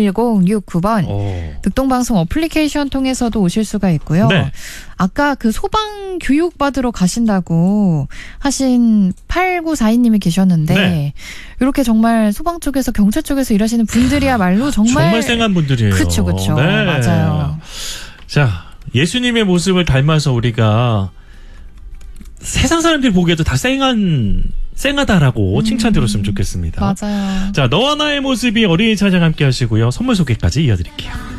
01069번 득동방송 어플리케이션 통해서도 오실 수가 있고요. 네. 아까 그 소방 교육 받으러 가신다고 하신 8942님이 계셨는데 네. 이렇게 정말 소방 쪽에서 경찰 쪽에서 일하시는 분들이야말로 정말 쌩한 분들이에요. 그렇죠. 네. 맞아요. 자, 예수님의 모습을 닮아서 우리가 세상 사람들이 보기에도 다 쌩하다라고 칭찬 들었으면 좋겠습니다. 맞아요. 자, 너와 나의 모습이 어린이 찬양 함께 하시고요. 선물 소개까지 이어드릴게요.